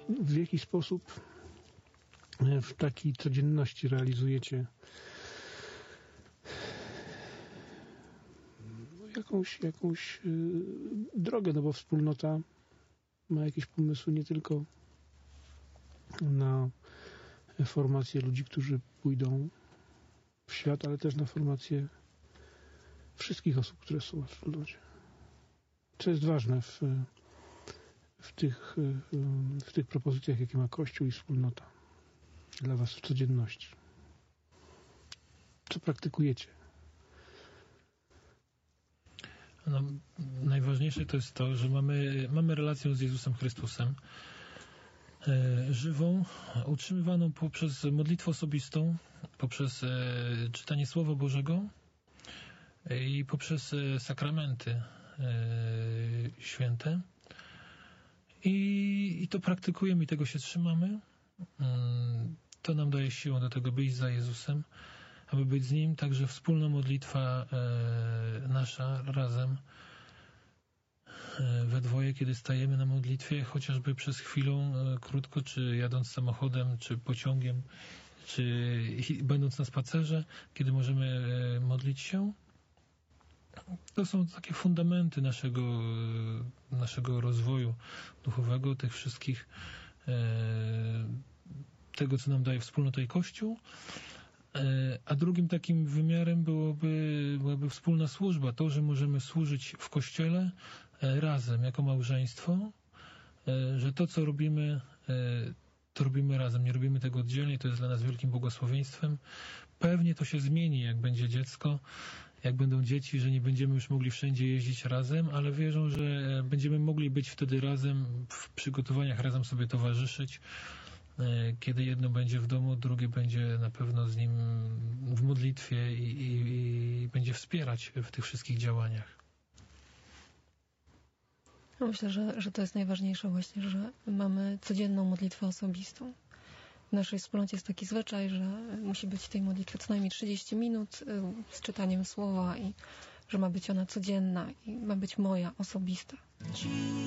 w jaki sposób w takiej codzienności realizujecie jakąś drogę, no bo wspólnota ma jakieś pomysły nie tylko na formację ludzi, którzy pójdą w świat, ale też na formację wszystkich osób, które są w wspólnocie. Co jest ważne w tych propozycjach, jakie ma Kościół i wspólnota dla was w codzienności? Co praktykujecie? No, najważniejsze to jest to, że mamy relację z Jezusem Chrystusem, żywą, utrzymywaną poprzez modlitwę osobistą, poprzez czytanie Słowa Bożego i poprzez sakramenty święte. I to praktykujemy i tego się trzymamy. To nam daje siłę do tego, by iść za Jezusem, aby być z Nim. Także wspólna modlitwa nasza razem we dwoje, kiedy stajemy na modlitwie, chociażby przez chwilę, krótko, czy jadąc samochodem, czy pociągiem, czy będąc na spacerze, kiedy możemy modlić się. To są takie fundamenty naszego rozwoju duchowego, tych wszystkich, tego, co nam daje wspólnota i Kościół. A drugim takim wymiarem byłaby wspólna służba. To, że możemy służyć w Kościele razem, jako małżeństwo, że to, co robimy, to robimy razem. Nie robimy tego oddzielnie. To jest dla nas wielkim błogosławieństwem. Pewnie to się zmieni, jak będzie dziecko, jak będą dzieci, że nie będziemy już mogli wszędzie jeździć razem, ale wierzą, że będziemy mogli być wtedy razem, w przygotowaniach razem sobie towarzyszyć. Kiedy jedno będzie w domu, drugie będzie na pewno z nim w modlitwie i będzie wspierać w tych wszystkich działaniach. Ja myślę, że to jest najważniejsze właśnie, że mamy codzienną modlitwę osobistą. W naszej wspólnocie jest taki zwyczaj, że musi być tej modlitwy co najmniej 30 minut z czytaniem słowa i że ma być ona codzienna i ma być moja, osobista.